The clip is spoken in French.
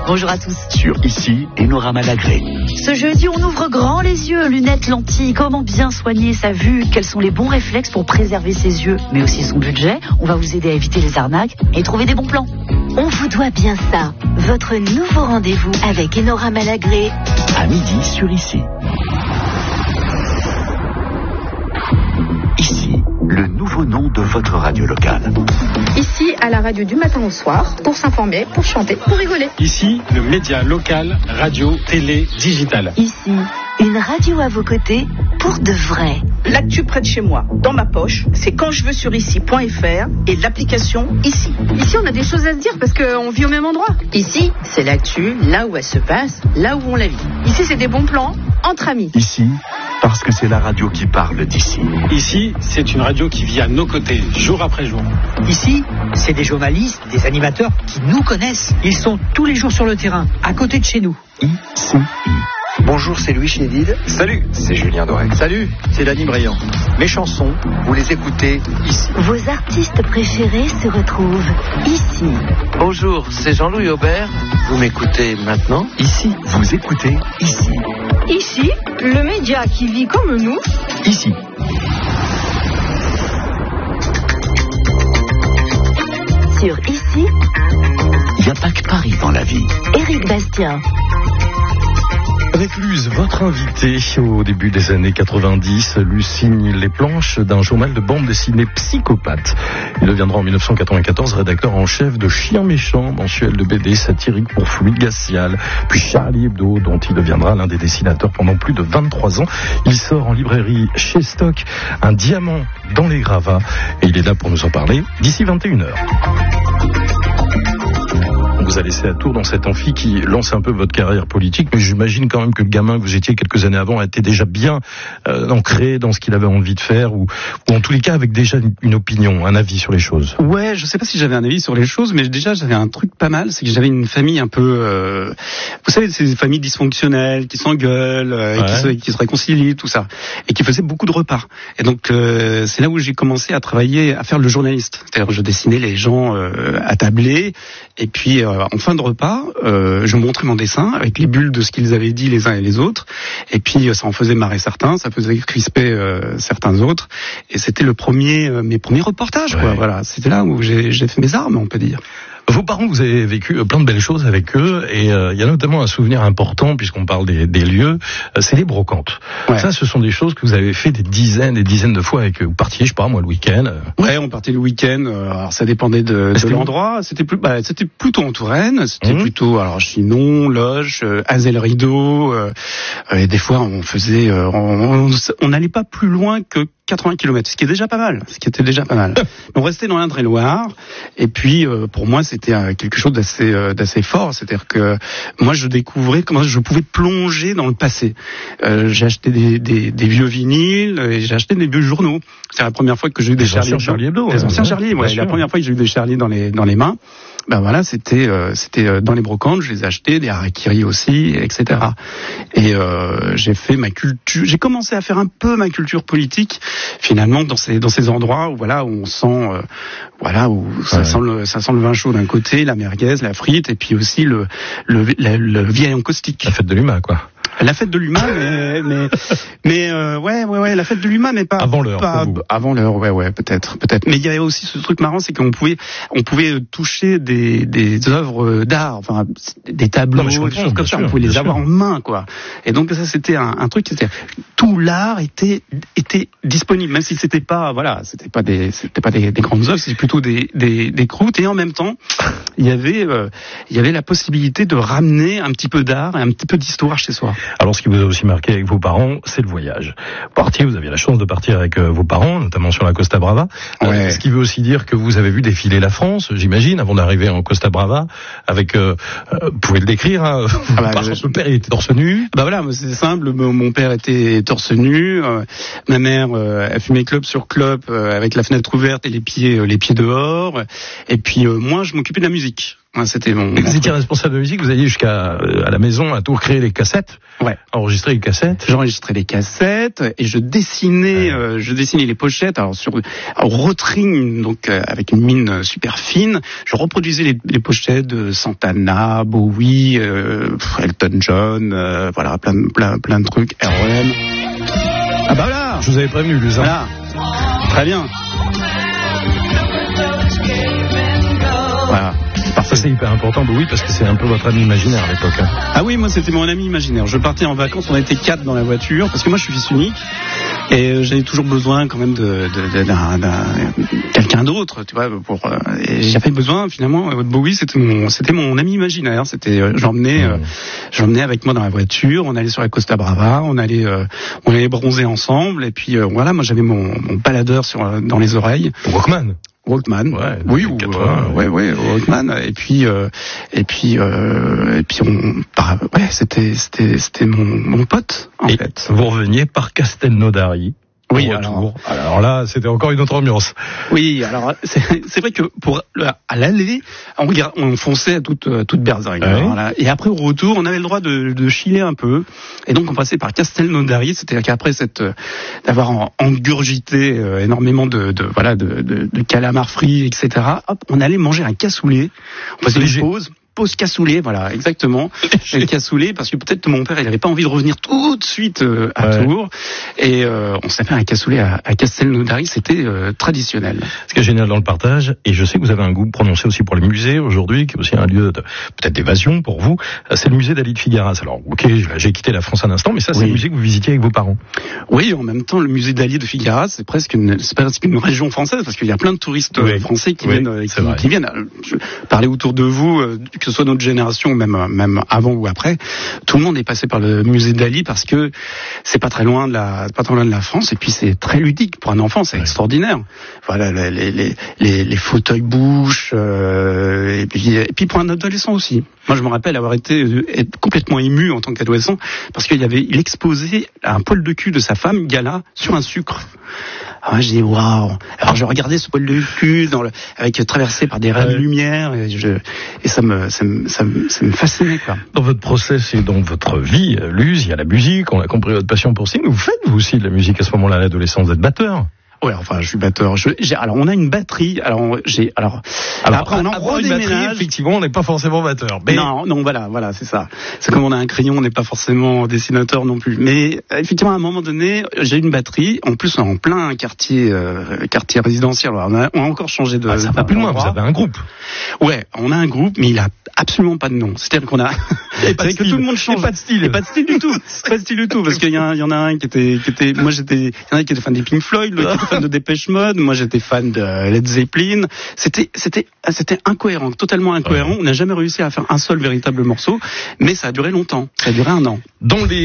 Bonjour à tous. Sur Ici, Enora Malagré. Ce jeudi, on ouvre grand les yeux, lunettes, lentilles. Comment bien soigner sa vue? Quels sont les bons réflexes pour préserver ses yeux, mais aussi son budget? On va vous aider à éviter les arnaques et trouver des bons plans. On vous doit bien ça. Votre nouveau rendez-vous avec Enora Malagré. À midi sur Ici. Ici, le nouveau nom de votre radio locale. Ici, à la radio du matin au soir, pour s'informer, pour chanter, pour rigoler. Ici, le média local, radio, télé, digital. Ici, une radio à vos côtés, pour de vrai. L'actu près de chez moi, dans ma poche, c'est quand je veux sur ici.fr et l'application Ici. Ici, on a des choses à se dire parce qu'on vit au même endroit. Ici, c'est l'actu, là où elle se passe, là où on la vit. Ici, c'est des bons plans entre amis. Ici, parce que c'est la radio qui parle d'ici. Ici, c'est une radio qui vit à nos côtés, jour après jour. Ici, c'est des journalistes, des animateurs qui nous connaissent. Ils sont tous les jours sur le terrain, à côté de chez nous. Ici. Bonjour, c'est Louis Chédid. Salut, c'est Julien Doré. Salut, c'est Dany Briand. Mes chansons, vous les écoutez ici. Vos artistes préférés se retrouvent ici. Bonjour, c'est Jean-Louis Aubert. Vous m'écoutez maintenant ici. Vous écoutez Ici. Ici, le média qui vit comme nous. Ici. Sur Ici, Il n'y a pas que Paris dans la vie. Éric Bastien. Avec Luz, votre invitée au début des années 90, Luz signe les planches d'un journal de bande dessinée Psychopathe. Il deviendra en 1994 rédacteur en chef de Chien Méchant, mensuel de BD satirique pour Fluide Glacial, puis Charlie Hebdo, dont il deviendra l'un des dessinateurs pendant plus de 23 ans. Il sort en librairie chez Stock Un diamant dans les gravats, et il est là pour nous en parler d'ici 21h. On vous a laissé à Tours dans cet amphi qui lance un peu votre carrière politique, mais j'imagine quand même que le gamin que vous étiez quelques années avant était déjà bien ancré dans ce qu'il avait envie de faire, ou en tous les cas avec déjà une opinion, un avis sur les choses. Ouais, je sais pas si j'avais un avis sur les choses, mais déjà j'avais un truc pas mal, c'est que j'avais une famille un peu, vous savez, ces familles dysfonctionnelles qui s'engueulent, et qui se réconcilient, tout ça, et qui faisaient beaucoup de repas. Et donc c'est là où j'ai commencé à travailler, à faire le journaliste. C'est-à-dire je dessinais les gens attablés, et puis en fin de repas, je montrais mon dessin avec les bulles de ce qu'ils avaient dit les uns et les autres, et puis ça en faisait marrer certains, ça faisait crisper certains autres, et c'était mes premiers reportages, quoi. Voilà, c'était là où j'ai fait mes armes, on peut dire. Vos parents, vous avez vécu plein de belles choses avec eux, et il y a notamment un souvenir important, puisqu'on parle des lieux, c'est les brocantes. Ouais. Ça, ce sont des choses que vous avez fait des dizaines et dizaines de fois avec eux. Vous partiez, je sais pas moi, le week-end. Ouais, on partait le week-end, alors ça dépendait de l'endroit. C'était plutôt en Touraine, c'était plutôt, alors Chinon, Loges, Azel-Rideau, et des fois on faisait, on n'allait pas plus loin que 80 km, ce qui était déjà pas mal. On restait dans l'Indre-et-Loire, et puis pour moi c'était quelque chose d'assez fort, c'est-à-dire que moi je découvrais comment je pouvais plonger dans le passé. J'ai acheté des vieux vinyles, et j'ai acheté des vieux journaux. C'est la première fois que j'ai eu des Charlie Hebdo. Des anciens Charlie, ouais, la première fois que j'ai eu des Charlie dans les mains. Ben voilà, c'était dans les brocantes, je les ai achetés, des harakiri aussi, etc. Et j'ai fait j'ai commencé à faire un peu ma culture politique finalement dans ces endroits où voilà, où on sent ça sent le vin chaud d'un côté, la merguez, la frite, et puis aussi le vieil en caustique. La fête de l'humain, quoi. La fête de l'humain, mais la fête de l'humain, mais pas avant l'heure. Avant l'heure, ouais, peut-être. Mais il y avait aussi ce truc marrant, c'est qu'on pouvait toucher des œuvres d'art, enfin des tableaux, des choses comme ça. On pouvait les avoir en main, quoi. Et donc ça, c'était un truc, c'était tout l'art était disponible, même si c'était pas des grandes œuvres, c'était plutôt des croûtes, et en même temps, il y avait la possibilité de ramener un petit peu d'art et un petit peu d'histoire chez soi. Alors, ce qui vous a aussi marqué avec vos parents, c'est le voyage. Vous aviez la chance de partir avec vos parents, notamment sur la Costa Brava. Ouais. Ce qui veut aussi dire que vous avez vu défiler la France, j'imagine, avant d'arriver en Costa Brava, avec, vous pouvez le décrire, hein, votre père était torse nu. Bah voilà, c'est simple, mon père était torse nu, ma mère, elle fumait clope sur clope, avec la fenêtre ouverte et les pieds dehors, et puis moi, je m'occupais de la musique. C'était mon. Vous étiez responsable de musique, vous alliez jusqu'à à la maison à tout recréer les cassettes. Ouais. Enregistrer les cassettes. J'enregistrais les cassettes et je dessinais les pochettes. Alors au rotring, donc avec une mine super fine, je reproduisais les pochettes de Santana, Bowie, Elton John, voilà, plein de trucs. R.E.M. Ah bah voilà. Je vous avais prévenu, les Voilà. Très bien. Voilà. Ça c'est hyper important, oui, parce que c'est un peu votre ami imaginaire à l'époque. Hein. Ah oui, moi c'était mon ami imaginaire. Je partais en vacances, on était 4 dans la voiture, parce que moi je suis fils unique et j'avais toujours besoin quand même d'un quelqu'un d'autre, tu vois. Et j'avais besoin finalement. Bowie, c'était mon ami imaginaire. J'emmenais avec moi dans la voiture. On allait sur la Costa Brava, on allait bronzer ensemble. Et puis voilà, moi j'avais mon baladeur dans les oreilles. Walkman, ouais, oui, Walkman, et puis c'était mon pote, en fait. Vous reveniez par Castelnaudary. Oui, alors là, c'était encore une autre ambiance. Oui, alors c'est vrai que à l'aller, on fonçait à toute berzingue. Ouais. Voilà. Et après au retour, on avait le droit de chiller un peu. Et donc on passait par Castelnaudary, c'est-à-dire qu'après d'avoir engurgité énormément de calamars frits, etc. Hop, on allait manger un cassoulet. On faisait une pause cassoulet, voilà, exactement. Le cassoulet, parce que peut-être mon père, il n'avait pas envie de revenir tout de suite à Tours. Et on s'appelle un cassoulet à Castelnaudary, c'était traditionnel. Ce qui est génial dans le partage, et je sais que vous avez un goût prononcé aussi pour les musées aujourd'hui, qui est aussi un lieu peut-être d'évasion pour vous, c'est le musée d'Ali de Figueras. Alors, ok, j'ai quitté la France un instant, mais ça, c'est le musée que vous visitiez avec vos parents. Oui, en même temps, le musée d'Ali de Figueras, c'est presque une région française, parce qu'il y a plein de touristes français qui viennent parler autour de vous, que ce soit notre génération, même avant ou après, tout le monde est passé par le musée d'Ali parce que c'est pas très loin de la France, et puis c'est très ludique pour un enfant, c'est extraordinaire. Voilà, les fauteuils bouches, et puis pour un adolescent aussi. Moi, je me rappelle être complètement ému en tant qu'adolescent parce il exposait un poil de cul de sa femme, Gala, sur un sucre. Alors je dis waouh. Alors je regardais ce poil de cul traversé par des raies de lumière et ça me fascinait, quoi. Dans votre process et dans votre vie, Luz, il y a la musique, on a compris votre passion pour ça. Mais vous faites vous aussi de la musique à ce moment-là à l'adolescence, vous êtes batteur? Ouais, enfin, je suis batteur. Alors, on a une batterie. Alors, après, on en redéménage. Effectivement, on n'est pas forcément batteur. Mais... Non, voilà, c'est ça. C'est comme on a un crayon, on n'est pas forcément dessinateur non plus. Mais, effectivement, à un moment donné, j'ai une batterie. En plus, en plein quartier résidentiel. Alors, on a encore changé de. Ça va plus loin, vous avez un groupe. Ouais, on a un groupe, mais il a absolument pas de nom. C'est-à-dire qu'on a. C'est vrai que tout le monde change. Pas de style. Et pas de style du tout. Pas de style du tout. Parce qu'il y en a un qui était, il y en a qui était fan des Pink Floyd, l'autre qui était fan de Dépêche Mode, moi j'étais fan de Led Zeppelin. C'était incohérent, totalement incohérent. On n'a jamais réussi à faire un seul véritable morceau, mais ça a duré longtemps. Ça a duré 1 an. Dans les